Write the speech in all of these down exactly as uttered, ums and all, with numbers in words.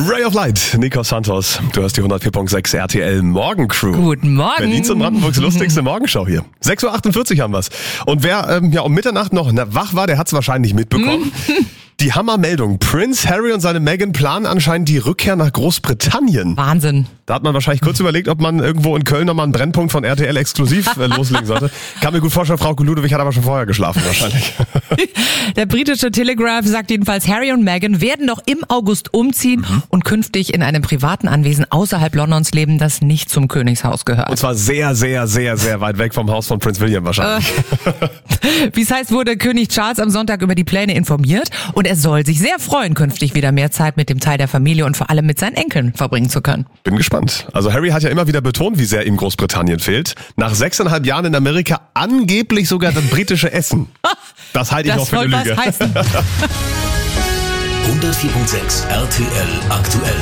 Ray of Light, Nico Santos. Du hast die hundertvier Komma sechs R T L Morgencrew. Guten Morgen. Berlins und Brandenburgs lustigste Morgenshow hier. sechs Uhr achtundvierzig haben wir's. Und wer ähm, ja um Mitternacht noch wach war, der hat's wahrscheinlich mitbekommen. Die Hammermeldung. Prince Harry und seine Meghan planen anscheinend die Rückkehr nach Großbritannien. Wahnsinn. Da hat man wahrscheinlich kurz überlegt, ob man irgendwo in Köln nochmal einen Brennpunkt von R T L exklusiv äh, loslegen sollte. Kann mir gut vorstellen, Frau Ludwig hat aber schon vorher geschlafen wahrscheinlich. Der britische Telegraph sagt jedenfalls, Harry und Meghan werden noch im August umziehen mhm. und künftig in einem privaten Anwesen außerhalb Londons leben, das nicht zum Königshaus gehört. Und zwar sehr, sehr, sehr, sehr weit weg vom Haus von Prince William wahrscheinlich. Äh, Wie es heißt, wurde König Charles am Sonntag über die Pläne informiert und er soll sich sehr freuen, künftig wieder mehr Zeit mit dem Teil der Familie und vor allem mit seinen Enkeln verbringen zu können. Bin gespannt. Also Harry hat ja immer wieder betont, wie sehr ihm Großbritannien fehlt. Nach sechseinhalb Jahren in Amerika angeblich sogar das britische Essen. Das halte ich das noch für eine Lüge. hundertvier Komma sechs R T L aktuell.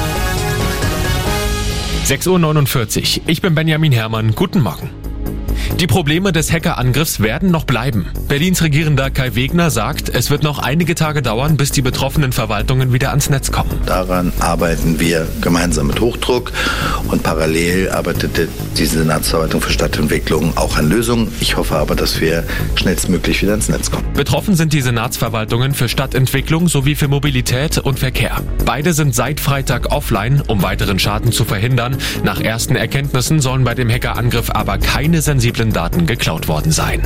sechs Uhr neunundvierzig. Ich bin Benjamin Herrmann. Guten Morgen. Die Probleme des Hackerangriffs werden noch bleiben. Berlins Regierender Kai Wegner sagt, es wird noch einige Tage dauern, bis die betroffenen Verwaltungen wieder ans Netz kommen. Daran arbeiten wir gemeinsam mit Hochdruck und parallel arbeitet die Senatsverwaltung für Stadtentwicklung auch an Lösungen. Ich hoffe aber, dass wir schnellstmöglich wieder ans Netz kommen. Betroffen sind die Senatsverwaltungen für Stadtentwicklung sowie für Mobilität und Verkehr. Beide sind seit Freitag offline, um weiteren Schaden zu verhindern. Nach ersten Erkenntnissen sollen bei dem Hackerangriff aber keine sensiblen Daten geklaut worden sein.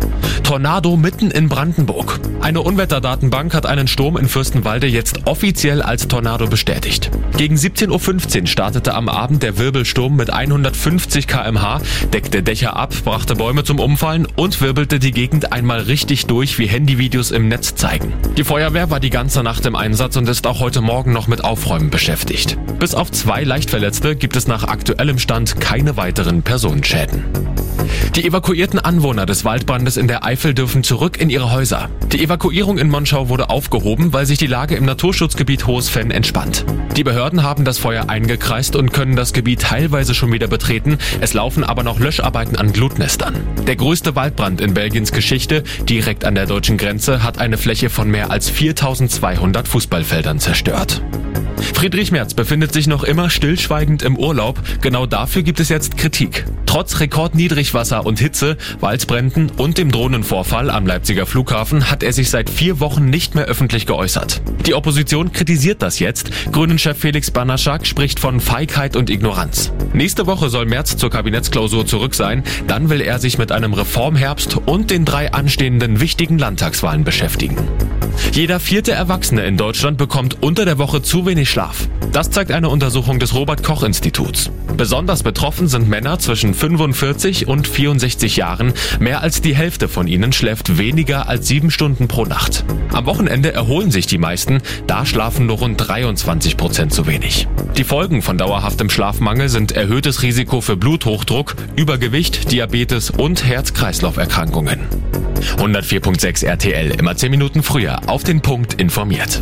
Tornado mitten in Brandenburg. Eine Unwetterdatenbank hat einen Sturm in Fürstenwalde jetzt offiziell als Tornado bestätigt. Gegen siebzehn Uhr fünfzehn startete am Abend der Wirbelsturm mit hundertfünfzig Kilometer pro Stunde, deckte Dächer ab, brachte Bäume zum Umfallen und wirbelte die Gegend einmal richtig durch, wie Handyvideos im Netz zeigen. Die Feuerwehr war die ganze Nacht im Einsatz und ist auch heute Morgen noch mit Aufräumen beschäftigt. Bis auf zwei Leichtverletzte gibt es nach aktuellem Stand keine weiteren Personenschäden. Die evakuierten Anwohner des Waldbrandes in der Eifel dürfen zurück in ihre Häuser. Die Evakuierung in Monschau wurde aufgehoben, weil sich die Lage im Naturschutzgebiet Hohes Venn entspannt. Die Behörden haben das Feuer eingekreist und können das Gebiet teilweise schon wieder betreten. Es laufen aber noch Löscharbeiten an Glutnestern. Der größte Waldbrand in Belgiens Geschichte, direkt an der deutschen Grenze, hat eine Fläche von mehr als viertausendzweihundert Fußballfeldern zerstört. Friedrich Merz befindet sich noch immer stillschweigend im Urlaub. Genau dafür gibt es jetzt Kritik. Trotz Rekordniedrigwasser und Hitze, Waldbränden und dem Drohnenvorfall am Leipziger Flughafen hat er sich seit vier Wochen nicht mehr öffentlich geäußert. Die Opposition kritisiert das jetzt. Grünen-Chef Felix Banaschak spricht von Feigheit und Ignoranz. Nächste Woche soll Merz zur Kabinettsklausur zurück sein. Dann will er sich mit einem Reformherbst und den drei anstehenden wichtigen Landtagswahlen beschäftigen. Jeder vierte Erwachsene in Deutschland bekommt unter der Woche zu wenig Schlaf. Das zeigt eine Untersuchung des Robert-Koch-Instituts. Besonders betroffen sind Männer zwischen fünfundvierzig und vierundsechzig Jahren. Mehr als die Hälfte von ihnen schläft weniger als sieben Stunden pro Nacht. Am Wochenende erholen sich die meisten, da schlafen nur rund dreiundzwanzig Prozent zu wenig. Die Folgen von dauerhaftem Schlafmangel sind erhöhtes Risiko für Bluthochdruck, Übergewicht, Diabetes und Herz-Kreislauf-Erkrankungen. hundertvier Komma sechs R T L, immer zehn Minuten früher, auf den Punkt informiert.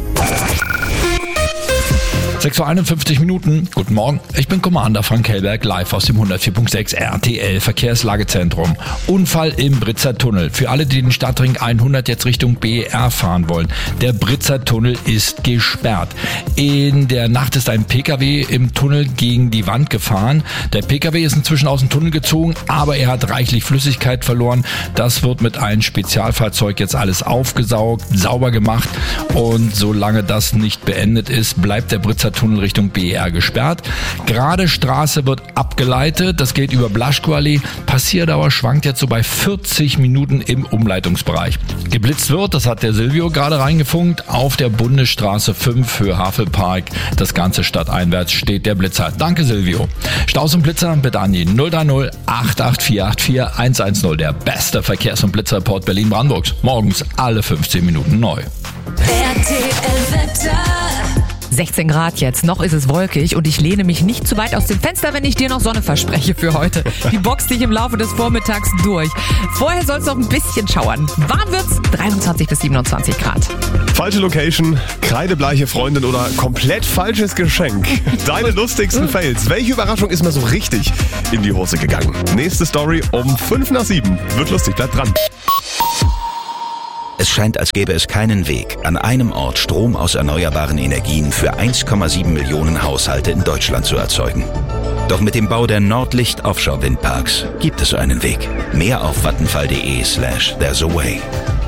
sechs Uhr einundfünfzig Minuten. Guten Morgen. Ich bin Commander Frank Hellberg, live aus dem hundertvier Komma sechs R T L Verkehrslagezentrum. Unfall im Britzer Tunnel. Für alle, die den Stadtring hundert jetzt Richtung B E R fahren wollen. Der Britzer Tunnel ist gesperrt. In der Nacht ist ein Pkw im Tunnel gegen die Wand gefahren. Der Pkw ist inzwischen aus dem Tunnel gezogen, aber er hat reichlich Flüssigkeit verloren. Das wird mit einem Spezialfahrzeug jetzt alles aufgesaugt, sauber gemacht. Und solange das nicht beendet ist, bleibt der Britzer Tunnel Richtung B E R gesperrt. Gerade Straße wird abgeleitet, das geht über Blaschko-Allee. Passierdauer schwankt jetzt so bei vierzig Minuten im Umleitungsbereich. Geblitzt wird, das hat der Silvio gerade reingefunkt, auf der Bundesstraße fünf für Havelpark. Das ganze stadteinwärts steht der Blitzer. Danke Silvio. Staus und Blitzer bitte an die null drei null acht acht vier acht vier eins eins null. Der beste Verkehrs- und Blitzerreport Berlin-Brandenburgs. Morgens alle fünfzehn Minuten neu. R T L-Wetter. sechzehn Grad jetzt, noch ist es wolkig und ich lehne mich nicht zu weit aus dem Fenster, wenn ich dir noch Sonne verspreche für heute. Die boxt dich im Laufe des Vormittags durch. Vorher soll es noch ein bisschen schauern. Warm wird's, dreiundzwanzig bis siebenundzwanzig Grad. Falsche Location, kreidebleiche Freundin oder komplett falsches Geschenk. Deine lustigsten Fails. Welche Überraschung ist mal so richtig in die Hose gegangen? Nächste Story um fünf nach sieben. Wird lustig, bleibt dran. Es scheint, als gäbe es keinen Weg, an einem Ort Strom aus erneuerbaren Energien für eins Komma sieben Millionen Haushalte in Deutschland zu erzeugen. Doch mit dem Bau der Nordlicht Offshore Windparks gibt es so einen Weg. Mehr auf vattenfall.de slash there's a way.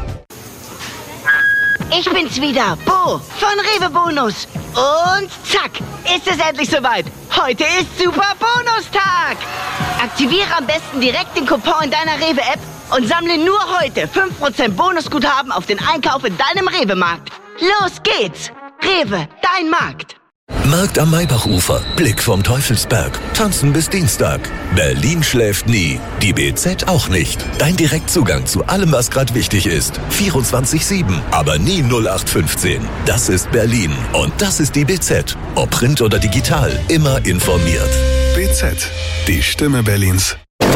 Ich bin's wieder, Bo von Rewe Bonus. Und zack, ist es endlich soweit. Heute ist Super Bonustag. Aktiviere am besten direkt den Coupon in deiner Rewe-App und sammle nur heute fünf Prozent Bonusguthaben auf den Einkauf in deinem Rewe-Markt. Los geht's. Rewe, dein Markt. Markt am Maybachufer, Blick vom Teufelsberg, tanzen bis Dienstag. Berlin schläft nie, die B Z auch nicht. Dein Direktzugang zu allem, was gerade wichtig ist. vierundzwanzig sieben, aber nie null acht fünfzehn. Das ist Berlin und das ist die B Z. Ob Print oder digital, immer informiert. B Z, die Stimme Berlins.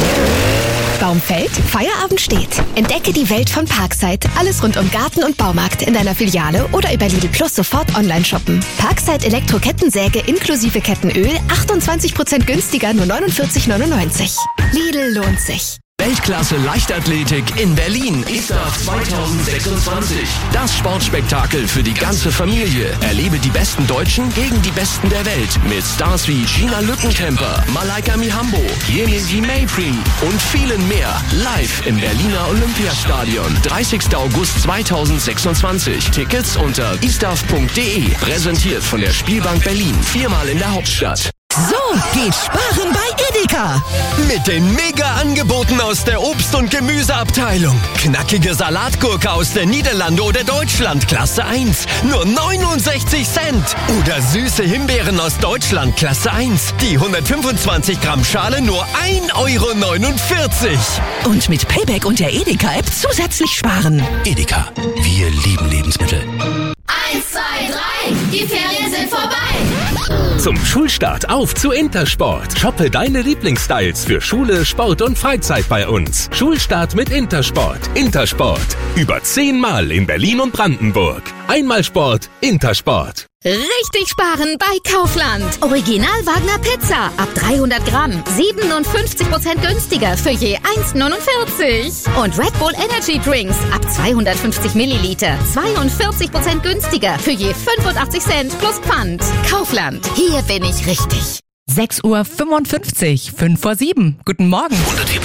Baum fällt, Feierabend steht. Entdecke die Welt von Parkside. Alles rund um Garten und Baumarkt in deiner Filiale oder über Lidl Plus sofort online shoppen. Parkside Elektro-Kettensäge inklusive Kettenöl achtundzwanzig Prozent günstiger, nur neunundvierzig neunundneunzig. Lidl lohnt sich. Weltklasse Leichtathletik in Berlin. I S T A F zwanzig sechsundzwanzig. Das Sportspektakel für die ganze Familie. Erlebe die besten Deutschen gegen die Besten der Welt. Mit Stars wie Gina Lückenkämper, Malaika Mihambo, Yemisi Maypri und vielen mehr. Live im Berliner Olympiastadion. dreißigster August zweitausendsechsundzwanzig. Tickets unter istaf punkt de. Präsentiert von der Spielbank Berlin. Viermal in der Hauptstadt. So geht Sparen bei Edeka. Mit den Mega-Angeboten aus der Obst- und Gemüseabteilung. Knackige Salatgurke aus der Niederlande oder Deutschland, Klasse eins, nur neunundsechzig Cent. Oder süße Himbeeren aus Deutschland, Klasse eins, die hundertfünfundzwanzig Gramm Schale nur ein Euro neunundvierzig. Und mit Payback und der Edeka-App zusätzlich sparen. Edeka, wir lieben Lebensmittel. Eins, zwei, drei, die Ferien sind vorbei. Zum Schulstart auf zu Intersport. Shoppe deine Lieblingsstyles für Schule, Sport und Freizeit bei uns. Schulstart mit Intersport. Intersport. Über zehnmal in Berlin und Brandenburg. Einmal Sport, Intersport. Richtig sparen bei Kaufland. Original Wagner Pizza ab dreihundert Gramm. siebenundfünfzig Prozent günstiger für je eins neunundvierzig. Und Red Bull Energy Drinks ab zweihundertfünfzig Milliliter. zweiundvierzig Prozent günstiger für je fünfundachtzig Cent plus Pfand. Kaufland. Hier bin ich richtig. sechs Uhr fünfundfünfzig, fünf vor sieben. Guten Morgen.